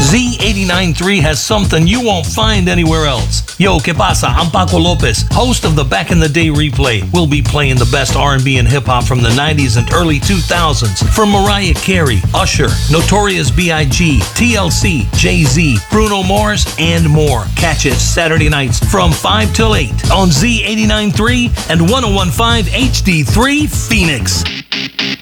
Z89.3 has something you won't find anywhere else. Yo, ¿qué pasa? I'm Paco Lopez, host of the Back in the Day replay. We'll be playing the best R&B and hip-hop from the 90s and early 2000s. From Mariah Carey, Usher, Notorious B.I.G., TLC, Jay-Z, Bruno Mars, and more. Catch it Saturday nights from 5 till 8 on Z89.3 and 101.5 HD3 Phoenix.